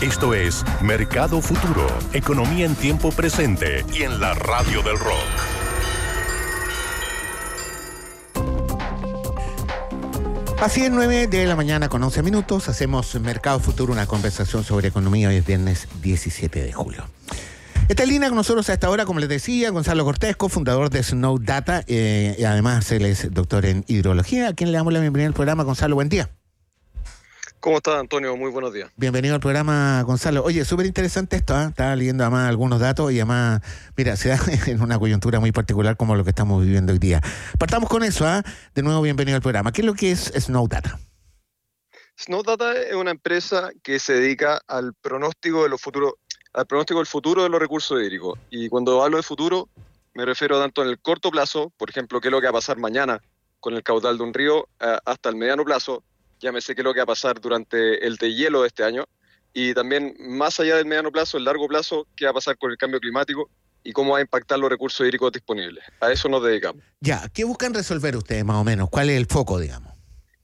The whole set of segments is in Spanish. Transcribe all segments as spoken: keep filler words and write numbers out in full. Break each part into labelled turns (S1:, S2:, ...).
S1: Esto es Mercado Futuro, economía en tiempo presente y en la radio del rock.
S2: Así es, nueve de la mañana con once minutos, hacemos Mercado Futuro, una conversación sobre economía. Hoy es viernes diecisiete de julio. Está en línea con nosotros a esta hora, como les decía, Gonzalo Cortés, cofundador de Snow Data, eh, y además él es doctor en hidrología, a quien le damos la bienvenida al programa. Gonzalo, buen día.
S3: ¿Cómo estás, Antonio? Muy buenos días.
S2: Bienvenido al programa, Gonzalo. Oye, súper interesante esto, ¿eh? Estaba leyendo además algunos datos y además, mira, se da en una coyuntura muy particular como lo que estamos viviendo hoy día. Partamos con eso, ¿eh? De nuevo, bienvenido al programa. ¿Qué es lo que es Snow Data?
S3: Snow Data es una empresa que se dedica al pronóstico de los futuros, al pronóstico del futuro de los recursos hídricos. Y cuando hablo de futuro, me refiero tanto en el corto plazo, por ejemplo, qué es lo que va a pasar mañana con el caudal de un río, hasta el mediano plazo, llámese qué es lo que va a pasar durante el deshielo de este año, y también más allá del mediano plazo, el largo plazo, qué va a pasar con el cambio climático y cómo va a impactar los recursos hídricos disponibles. A eso nos dedicamos.
S2: Ya, ¿qué buscan resolver ustedes más o menos? ¿Cuál es el foco, digamos?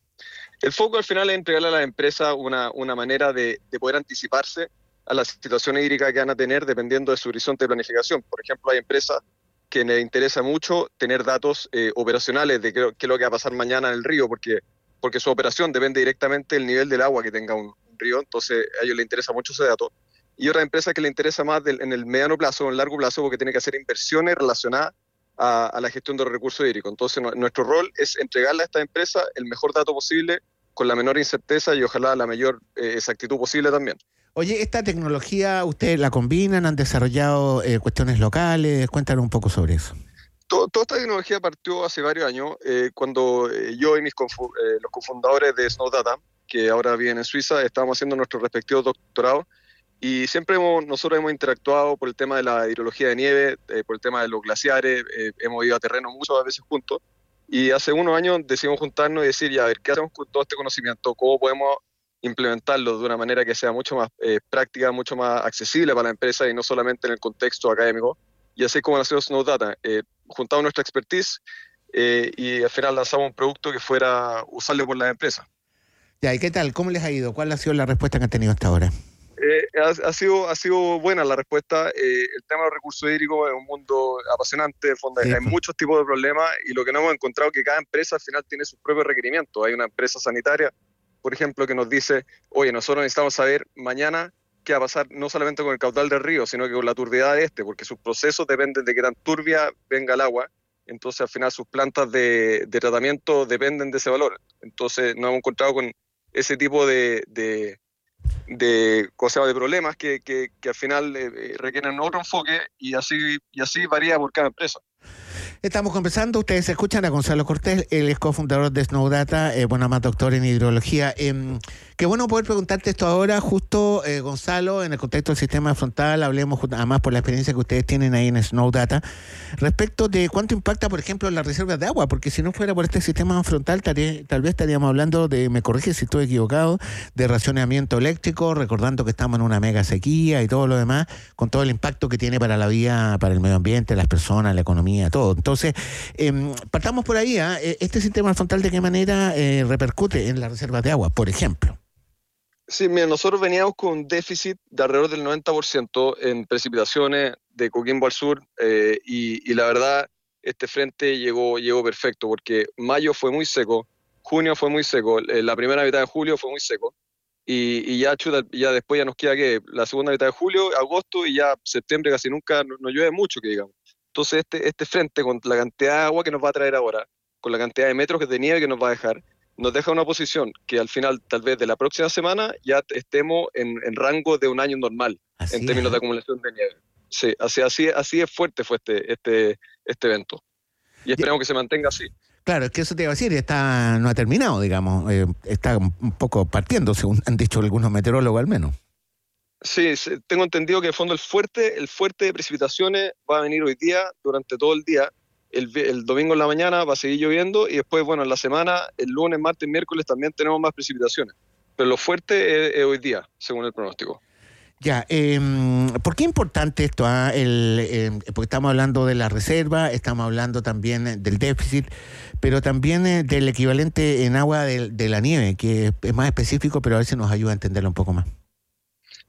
S3: El foco al final es entregarle a las empresas una, una manera de, de poder anticiparse a la situación hídrica que van a tener dependiendo de su horizonte de planificación. Por ejemplo, hay empresas que les interesa mucho tener datos eh, operacionales de qué, qué es lo que va a pasar mañana en el río, porque porque su operación depende directamente del nivel del agua que tenga un, un río, entonces a ellos les interesa mucho ese dato. Y otra empresa que le interesa más del, en el mediano plazo o en el largo plazo, porque tiene que hacer inversiones relacionadas a, a la gestión de los recursos hídricos. Entonces no, nuestro rol es entregarle a esta empresa el mejor dato posible, con la menor incerteza y ojalá la mayor eh, exactitud posible también.
S2: Oye, ¿esta tecnología ustedes la combinan? ¿Han desarrollado eh, cuestiones locales? Cuéntanos un poco sobre eso.
S3: Todo, toda esta tecnología partió hace varios años, eh, cuando eh, yo y mis confu eh, los cofundadores de Snow Data, que ahora viven en Suiza, estábamos haciendo nuestros respectivos doctorados, y siempre hemos, nosotros hemos interactuado por el tema de la hidrología de nieve, eh, por el tema de los glaciares, eh, hemos ido a terreno muchas veces juntos, y hace unos años decidimos juntarnos y decir, ya, a ver, ¿qué hacemos con todo este conocimiento? ¿Cómo podemos implementarlo de una manera que sea mucho más eh, práctica, mucho más accesible para la empresa y no solamente en el contexto académico? Y así es como nació Snow Data. Eh, juntamos nuestra expertise eh, y al final lanzamos un producto que fuera usable por las empresas.
S2: Ya, ¿y qué tal? ¿Cómo les ha ido? ¿Cuál ha sido la respuesta que han tenido hasta ahora?
S3: Eh, ha, ha, sido, ha sido buena la respuesta. Eh, el tema de los recursos hídricos es un mundo apasionante. En fondo, sí, hay pues. muchos tipos de problemas y lo que no hemos encontrado es que cada empresa al final tiene sus propios requerimientos. Hay una empresa sanitaria, por ejemplo, que nos dice, oye, nosotros necesitamos saber mañana qué va a pasar no solamente con el caudal del río, sino que con la turbiedad de este, porque sus procesos dependen de qué tan turbia venga el agua. Entonces, al final, sus plantas de, de tratamiento dependen de ese valor. Entonces, nos hemos encontrado con ese tipo de, de, de, cosas, de problemas que, que, que al final eh, requieren otro enfoque y así, y así varía por cada empresa.
S2: Estamos conversando, ustedes escuchan a Gonzalo Cortés, él es cofundador de Snow Data, eh, bueno, más doctor en hidrología. Eh, qué bueno poder preguntarte esto ahora, justo, eh, Gonzalo, en el contexto del sistema frontal, hablemos además por la experiencia que ustedes tienen ahí en Snow Data, respecto de cuánto impacta, por ejemplo, las reservas de agua, porque si no fuera por este sistema frontal, tal, tal vez estaríamos hablando de, me corrige si estoy equivocado, de racionamiento eléctrico, recordando que estamos en una mega sequía y todo lo demás, con todo el impacto que tiene para la vida, para el medio ambiente, las personas, la economía, todo. Entonces, eh, partamos por ahí, ¿eh? Este sistema frontal, ¿de qué manera eh, repercute en las reservas de agua, por ejemplo?
S3: Sí, mira, nosotros veníamos con un déficit de alrededor del noventa por ciento en precipitaciones de Coquimbo al sur, eh, y, y la verdad, este frente llegó, llegó perfecto, porque mayo fue muy seco, junio fue muy seco, eh, la primera mitad de julio fue muy seco, y, y ya, chuta, ya después ya nos queda que la segunda mitad de julio, agosto, y ya septiembre casi nunca no, no llueve mucho, que digamos. Entonces este, este frente, con la cantidad de agua que nos va a traer ahora, con la cantidad de metros de nieve que nos va a dejar, nos deja una posición que al final, tal vez de la próxima semana, ya estemos en, en rango de un año normal, así en términos es. de acumulación de nieve. Sí, así, así, así es fuerte fue este, este, este evento. Y esperamos ya. que se mantenga así.
S2: Claro, es que eso te iba a decir, está, no ha terminado, digamos, eh, está un poco partiendo, según han dicho algunos meteorólogos al menos.
S3: Sí, tengo entendido que en el fondo el fuerte, el fuerte de precipitaciones va a venir hoy día, durante todo el día. El, el domingo en la mañana va a seguir lloviendo y después, bueno, en la semana, el lunes, martes, miércoles también tenemos más precipitaciones. Pero lo fuerte es, es hoy día, según el pronóstico.
S2: Ya, eh, ¿por qué es importante esto? Ah? El, eh, porque estamos hablando de la reserva, estamos hablando también del déficit, pero también eh, del equivalente en agua de, de la nieve, que es más específico, pero a veces nos ayuda a entenderlo un poco más.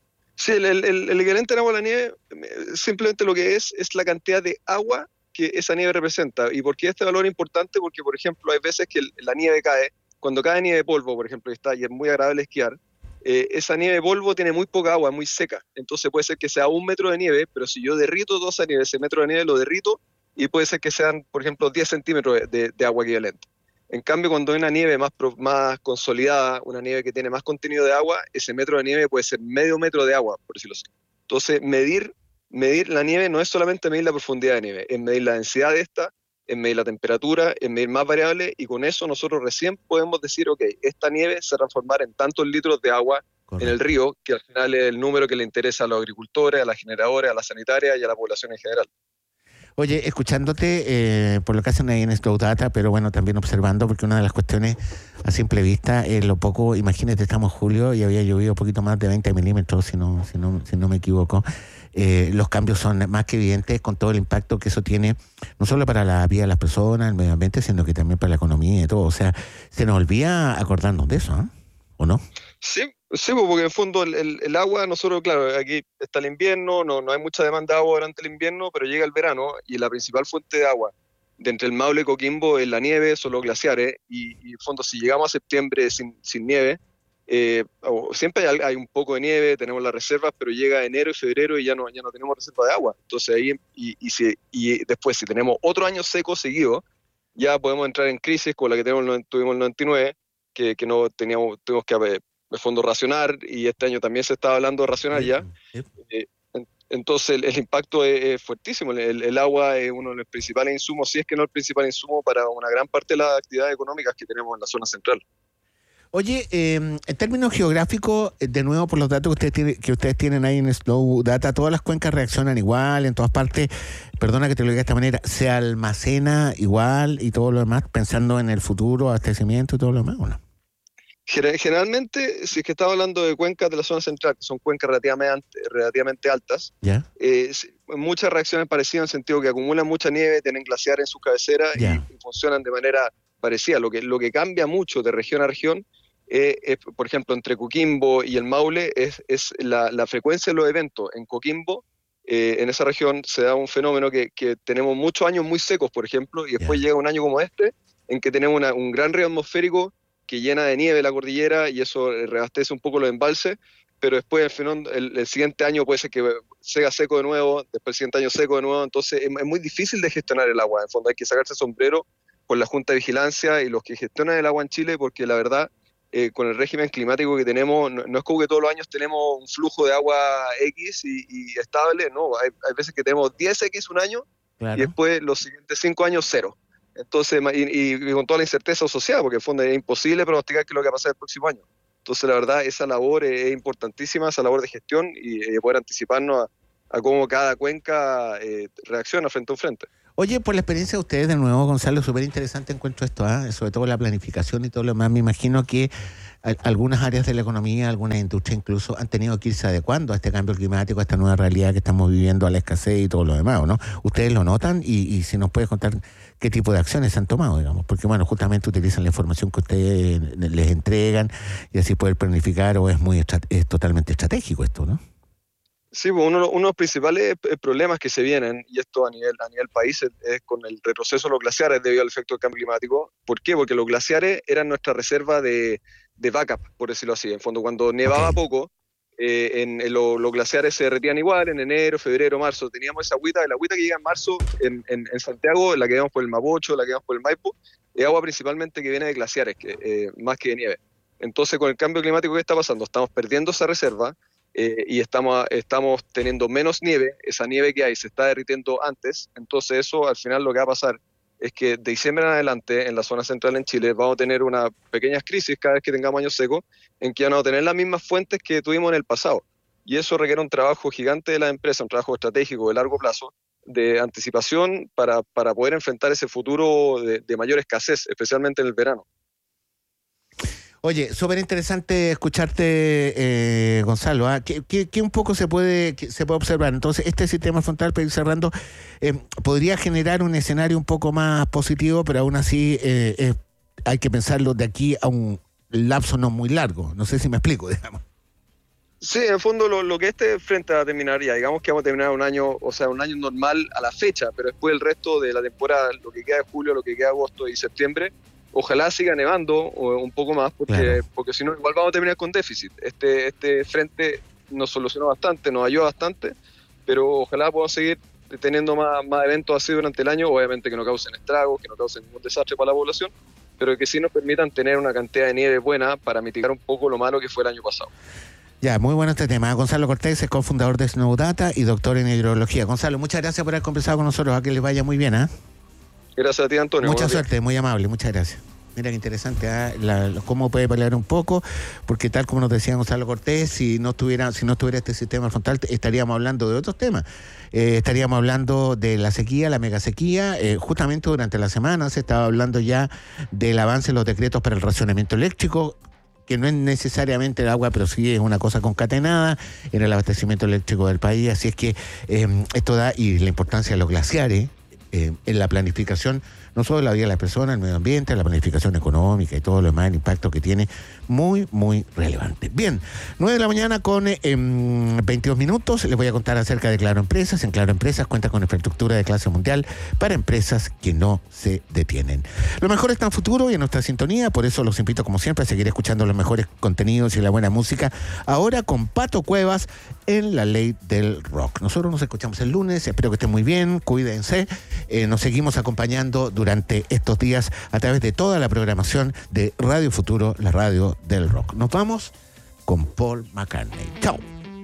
S3: Sí, el, el, el equivalente en agua a la nieve, simplemente lo que es, es la cantidad de agua que esa nieve representa. ¿Y por qué este valor es importante? Porque, por ejemplo, hay veces que la nieve cae, cuando cae nieve de polvo, por ejemplo, y, está, y es muy agradable esquiar, eh, esa nieve de polvo tiene muy poca agua, muy seca. Entonces puede ser que sea un metro de nieve, pero si yo derrito toda esa nieve, ese metro de nieve lo derrito, y puede ser que sean, por ejemplo, diez centímetros de, de, de agua equivalente. En cambio, cuando hay una nieve más, más consolidada, una nieve que tiene más contenido de agua, ese metro de nieve puede ser medio metro de agua, por decirlo así. Entonces, medir, medir la nieve no es solamente medir la profundidad de nieve, es medir la densidad de esta, es medir la temperatura, es medir más variables, y con eso nosotros recién podemos decir, ok, esta nieve se transformará en tantos litros de agua Correcto. En el río, que al final es el número que le interesa a los agricultores, a las generadoras, a las sanitarias y a la población en general.
S2: Oye, escuchándote, eh, por lo que hacen ahí en Snowdata, pero bueno, también observando, porque una de las cuestiones a simple vista es lo poco, imagínate, estamos en julio y había llovido un poquito más de veinte milímetros, si no, si no, si no me equivoco. Eh, los cambios son más que evidentes con todo el impacto que eso tiene, no solo para la vida de las personas, el medio ambiente, sino que también para la economía y todo. O sea, se nos olvida acordarnos de eso, ¿eh? ¿O no?
S3: Sí, sí, porque en el fondo el, el, el agua, nosotros, claro, aquí está el invierno, no, no hay mucha demanda de agua durante el invierno, pero llega el verano y la principal fuente de agua de entre el Maule y Coquimbo es la nieve, son los glaciares, y, y en el fondo si llegamos a septiembre sin, sin nieve, eh, siempre hay, hay un poco de nieve, tenemos las reservas, pero llega enero y febrero y ya no, ya no tenemos reserva de agua. Entonces ahí, y, y, si, y después si tenemos otro año seco seguido, ya podemos entrar en crisis con la que tenemos, tuvimos el noventa y nueve, que, que no teníamos, tuvimos que haber de fondo racionar, y este año también se está hablando de racionar ya. Eh, entonces el, el impacto es, es fuertísimo. El, el agua es uno de los principales insumos, si es que no el principal insumo para una gran parte de las actividades económicas que tenemos en la zona central.
S2: Oye, eh, en términos geográficos, de nuevo por los datos que ustedes, tiene, que ustedes tienen ahí en Snowdata, todas las cuencas reaccionan igual, en todas partes, perdona que te lo diga de esta manera, se almacena igual y todo lo demás, pensando en el futuro, abastecimiento y todo lo demás, ¿o no?
S3: Generalmente, si es que estamos hablando de cuencas de la zona central, que son cuencas relativamente, relativamente altas,
S2: ¿Ya?
S3: eh, muchas reacciones parecidas en el sentido que acumulan mucha nieve, tienen glaciares en sus cabeceras y, y funcionan de manera parecida. Lo que, lo que cambia mucho de región a región, eh, es, por ejemplo, entre Coquimbo y el Maule, es, es la, la frecuencia de los eventos. En Coquimbo, eh, en esa región, se da un fenómeno que, que tenemos muchos años muy secos, por ejemplo, y después yeah. llega un año como este, en que tenemos una, un gran río atmosférico que llena de nieve la cordillera y eso reabastece un poco los embalses, pero después al final, el, el siguiente año puede ser que sea seco de nuevo, después el siguiente año seco de nuevo, entonces es, es muy difícil de gestionar el agua. En fondo hay que sacarse el sombrero con la Junta de Vigilancia y los que gestionan el agua en Chile, porque la verdad, eh, con el régimen climático que tenemos, no, no es como que todos los años tenemos un flujo de agua X y, y estable, no, hay, hay veces que tenemos diez equis un año, claro. Y después los siguientes cinco años cero. Entonces, y, y con toda la incerteza asociada, porque en el fondo es imposible pronosticar qué es lo que va a pasar el próximo año. Entonces, la verdad, esa labor es importantísima, esa labor de gestión y de poder anticiparnos a, a cómo cada cuenca eh, reacciona frente a un frente.
S2: Oye, por la experiencia de ustedes, de nuevo, Gonzalo, súper interesante encuentro esto, ¿eh? Sobre todo la planificación y todo lo demás. Me imagino que a, algunas áreas de la economía, algunas industrias incluso, han tenido que irse adecuando a este cambio climático, a esta nueva realidad que estamos viviendo, a la escasez y todo lo demás, ¿no? ¿Ustedes lo notan? Y, y si nos puedes contar qué tipo de acciones han tomado, digamos. Porque, bueno, justamente utilizan la información que ustedes les entregan y así poder planificar, o es, muy es totalmente estratégico esto, ¿no?
S3: Sí, pues uno, uno de los principales problemas que se vienen, y esto a nivel, a nivel país, es, es con el retroceso de los glaciares debido al efecto del cambio climático. ¿Por qué? Porque los glaciares eran nuestra reserva de, de backup, por decirlo así. En fondo, cuando nevaba okay. poco, eh, en, en lo, los glaciares se derretían igual en enero, febrero, marzo. Teníamos esa agüita, la agüita que llega en marzo en, en, en Santiago, la que vemos por el Mapocho, la que vemos por el Maipo, es agua principalmente que viene de glaciares, que, eh, más que de nieve. Entonces, con el cambio climático, ¿qué está pasando? Estamos perdiendo esa reserva. Eh, y estamos, estamos teniendo menos nieve, esa nieve que hay se está derritiendo antes, entonces eso al final lo que va a pasar es que de diciembre en adelante en la zona central en Chile vamos a tener una pequeña crisis cada vez que tengamos años secos, en que vamos a tener las mismas fuentes que tuvimos en el pasado, y eso requiere un trabajo gigante de la empresa, un trabajo estratégico de largo plazo, de anticipación para, para poder enfrentar ese futuro de, de mayor escasez, especialmente en el verano.
S2: Oye, súper interesante escucharte, eh, Gonzalo. ¿eh? ¿Qué, qué, ¿Qué un poco se puede se puede observar? Entonces, este sistema frontal, para ir cerrando, eh, podría generar un escenario un poco más positivo, pero aún así eh, eh, hay que pensarlo de aquí a un lapso no muy largo. No sé si me explico, digamos.
S3: Sí, en el fondo lo, lo que este frente va a terminar ya, digamos que vamos a terminar un año, o sea, un año normal a la fecha, pero después el resto de la temporada, lo que queda de julio, lo que queda de agosto y septiembre, ojalá siga nevando un poco más, porque, claro. porque si no, igual vamos a terminar con déficit. Este, este frente nos solucionó bastante, nos ayudó bastante, pero ojalá podamos seguir teniendo más, más eventos así durante el año, obviamente que no causen estragos, que no causen ningún desastre para la población, pero que sí nos permitan tener una cantidad de nieve buena para mitigar un poco lo malo que fue el año pasado.
S2: Ya, muy bueno este tema. Gonzalo Cortés es cofundador de Snowdata y doctor en hidrología. Gonzalo, muchas gracias por haber conversado con nosotros. A que les vaya muy bien, ¿eh?
S3: Gracias a ti, Antonio.
S2: Mucha suerte, días. Muy amable, muchas gracias. Mira qué interesante, ¿eh? La, cómo puede pelear un poco, porque tal como nos decía Gonzalo Cortés, si no estuviera, si no estuviera este sistema frontal, estaríamos hablando de otros temas. Eh, estaríamos hablando de la sequía, la megasequía. Eh, justamente durante la semana se estaba hablando ya del avance de los decretos para el racionamiento eléctrico, que no es necesariamente el agua, pero sí es una cosa concatenada en el abastecimiento eléctrico del país. Así es que eh, esto da, y la importancia de los glaciares eh, en la planificación, no solo de la vida de las personas, el medio ambiente, la planificación económica y todo lo demás, el impacto que tiene, muy, muy relevante. Bien, nueve de la mañana con eh, veintidós minutos, les voy a contar acerca de Claro Empresas. En Claro Empresas cuenta con infraestructura de clase mundial para empresas que no se detienen. Lo mejor está en futuro y en nuestra sintonía, por eso los invito como siempre a seguir escuchando los mejores contenidos y la buena música, ahora con Pato Cuevas en La Ley del Rock. Nosotros nos escuchamos el lunes, espero que estén muy bien, cuídense, eh, nos seguimos acompañando durante estos días a través de toda la programación de Radio Futuro, la radio del rock. Nos vamos con Paul McCartney. Chao.